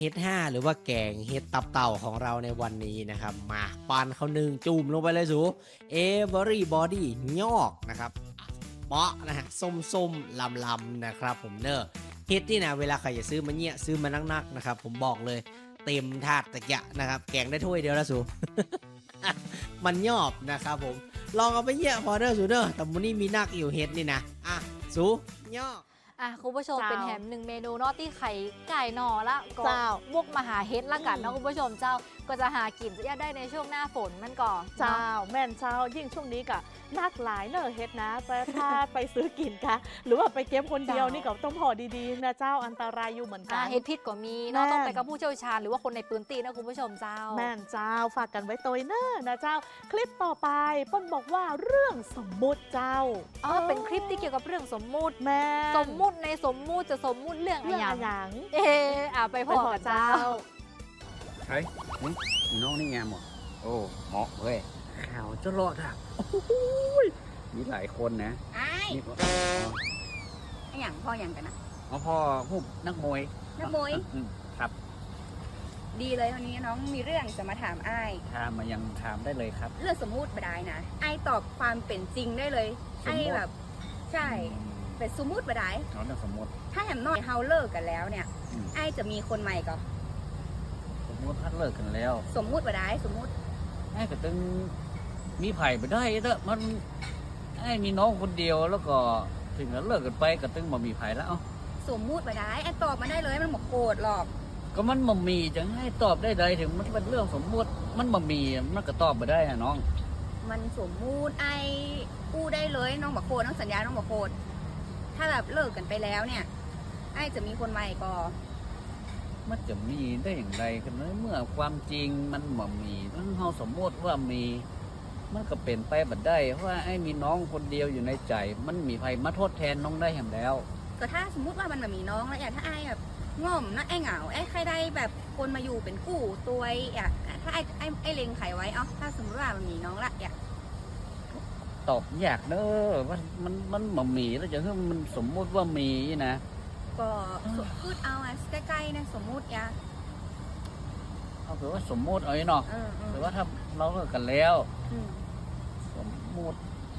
เฮ็ด5หรือว่าแกงเฮ็ดตับเต่าของเราในวันนี้นะครับมาปานข้าวนึ่งจุ่มลงไปเลยสูeverybody ยอกนะครับเปาะนะฮะส้มๆลำๆนะครับผมเนอะเฮ็ดนี่นะเวลาใครจะซื้อมาเนี่ยซื้อมานักๆนะครับผมบอกเลยเต็มถาดตะกะนะครับแกงได้ถ้วยเดียวแล้วสู มันยอบนะครับผมลองเอาไปเยี่ยพอเด้อสูเด้อแต่วันนี้มีนักอยู่เฮ็ดนี่นะอ่ะสูยอกคุณผู้ชมเป็นแถมหนึ่งเมนูเนาะที่ไข่ไก่หน่อละก็บวกมาหาเฮ็ดละกันเนาะคุณผู้ชมเจ้าก็จะหากินจะได้ในช่วงหน้าฝนมันก่อนเจ้าแม่นเจ้ายิ่งช่วงนี้ก็นักหลายเนอะเฮ็ดนะแต่ถ้าไปซื้อกินค่ะหรือว่าไปเก็บคนเดียวนี่ก็ต้องพอดีๆนะเจ้าอันตรายอยู่เหมือนกันเฮ็ดพิษก็มีเนาะต้องไปกับผู้เชี่ยวชาญหรือว่าคนในพื้นที่นะคุณผู้ชมเจ้าแม่นเจ้าฝากกันไว้ตัวเนอะนะเจ้าคลิปต่อไปป้นบอกว่าเรื่องสมมุติเจ้าเป็นคลิปที่เกี่ยวกับเรื่องสมมุติแม่สมมุติในสมมุติจะสมมุติเรื่องอะไรอย่างไปพอเจ้าเฮ้ยน้องนี่งามหมดโอ้เหมาะเว้ยข่าวจะรอดอ่ะมีหลายคนนะนี่พ่ออย่างพ่ออย่างกันนะพ่อผู้นักมวยครับดีเลยวันนี้น้องมีเรื่องจะมาถามไอ้ถามมายังถามได้เลยครับเรื่องสมมุติไม่ได้นะไอ้ตอบความเป็นจริงได้เลยไอ้แบบใช่เป็นสมมุติไม่ได้เรื่องสมมุติถ้าแหมน้อยเฮาเลิกกันแล้วเนี่ยไอ้จะมีคนใหม่ก็สมมุติถ้าเลิกกันแล้วสมมุติไม่ได้สมมุติไอ้ก็ต้องมีไผ่ไปได้เถอะมันไอ้มีน้องคนเดียวแล้วก็ถึงจะเลิกกันไปก็ต้องมามีไผ่แล้วสมมุติไม่ได้ไอ้ตอบมาได้เลยมันหมดโกรธหรอกก็มันมามีจะให้ตอบได้เลยถึงมันเป็นเรื่องสมมุติมันมามีมันก็ตอบมาได้อะน้องมันสมมุติไอ้กู้ได้เลยน้องบอกโคตรน้องสัญญาน้องบอกโคตรถ้าแบบเลิกกันไปแล้วเนี่ยไอ้จะมีคนใหม่ก็มันจะมีได้อย่างไรกันเมื่อความจริงมันมามีมันเราสมมติว่ามีมันก็เป็นไปบัดได้เพราะว่าไอ้มีน้องคนเดียวอยู่ในใจมันมีใครมาทดแทนน้องได้แห่งแล้วก็ถ้าสมมติว่ามันมีน้องแล้วถ้าไอ้แบบง่อมนะไอ้เหงาไอ้ใครได้แบบคนมาอยู่เป็นกู้ตัวถ้าไอ้เล็งไขไว้ถ้าสมมติว่ามันมีน้องละตอบยากเนอะว่ามันมามีแล้วจะให้มันสมมติว่ามีนะก็พูดเอาใกล้ๆนะสมมุติเอาถือว่าสมมติเอาเนาะหรือว่าถ้าเราเลิกกันแล้วสมมติ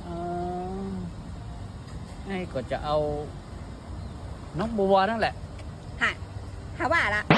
ไอ้ก็จะเอาน้องบัวนั่นแหละหาว่าละ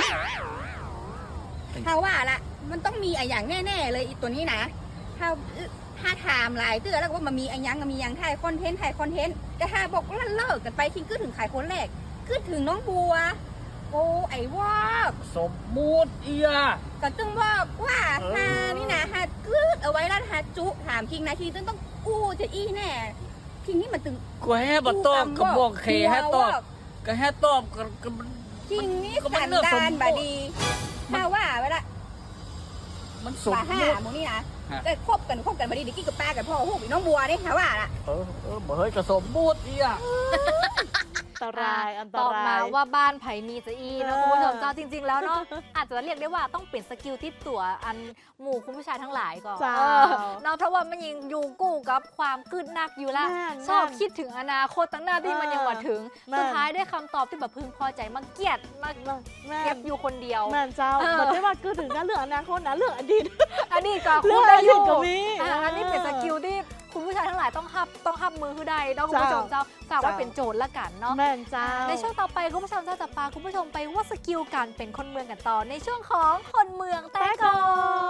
มันต้องมีอย่างแน่ๆเลยอีตัวนี้นะถ้าถามหลายเตือแล้วว่ามันมีมีอย่างถ่ายคอนเทนต์แต่ถ้าบอกว่าเลิกกันไปคิงก็ถึงขายคนแรกคือถึงน้องบัวโอ้ไอ้วอกสมมุติก็ต้องบอกว่าฮานี่นะฮากึดเอาไว้แล้วฮาจุถามคิงนะคิงต้องอู้จะอี้แน่คิงนี่มันตึงก็แฮ่ตอบก็บอกเคแฮ่ตอบก็แฮ่ตอบก็คิงนี่สันดานบดีถ้าว่าเวลามันสมมุติมึงนี่นะแต่คบกันบดีดิกี้กับป้ากับพ่อหูพี่น้องบัวนี่ฮาว่าละเฮ้ยก็สมมุติอันตรายตอบมาว่าบ้านไผ่มีจะอีนะคุณผู้ชมเจ้าจริงๆแล้วเนาะอาจจะเรียกได้ว่าต้องเปลี่ยนสกิลที่ตัวอันหมู่คุณผู้ชายทั้งหลายก่อนเนาะเพราะว่ามันยังอยู่กู้กับความกึดนักอยู่ละชอบคิดถึงอนาคตตั้งหน้าที่มันยังหวัดถึงสุดท้ายได้คำตอบที่แบบพึงพอใจมาเกลียดมาเก็บอยู่คนเดียวแม่เจ้าไม่ใช่ว่าคือถึงนะเรื่องอนาคตนะเรื่องอดีตก็คุณได้อยู่อันนี้เป็นสกิลที่คุณผู้ชายทั้งหลายต้องหับมือคือใดเนาะคุณผู้ชมเจ้าฝากไว้เป็นโจทย์ละกันเนาะแม่เจ้าในช่วงต่อไปคุณผู้ชมจะพาคุณผู้ชมไปว่าสกิลการเป็นคนเมืองกันต่อในช่วงของคนเมืองแต้กอ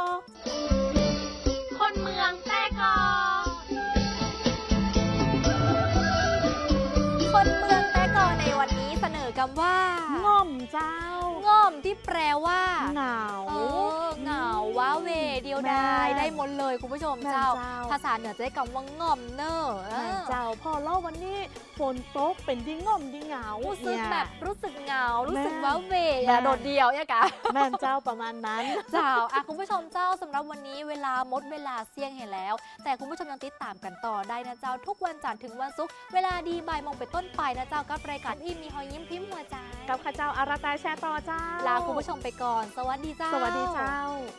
คนเมืองแต้กอคนเมืองแต้กอในวันนี้เสนอคำว่าง่อมเจ้าง่อมที่แปลว่าเหงาเหงาว้าเวเดียวดายได้หมดเลยคุณผู้ชมเจ้าภาษาเหนือจะได้คำว่าง่อมเนอะเจ้าพอเล่าวันนี้ฝนตกเป็นที่ง่อมที่เหงารู้สึกแบบรู้สึกเหงารู้สึกว้าเวโดดเดี่ยวเนี่ยกะแม่เจ้าประมาณนั้นเจ้าคุณผู้ชมเจ้าสำหรับวันนี้เวลาหมดเวลาเสี่ยงเห็นแล้วแต่คุณผู้ชมยังติดตามกันต่อได้นะเจ้าทุกวันจันทร์ถึงวันศุกร์เวลาดีบ่ายโมงเป็นต้นไปนะเจ้ากับรายการที่มีหอยยิ้มพิมพ์หัวใจกับข้าเจ้าอาราตาแชร์ต่อเจ้าลาคุณผู้ชมไปก่อนสวัสดีเจ้าสวัสดีเจ้า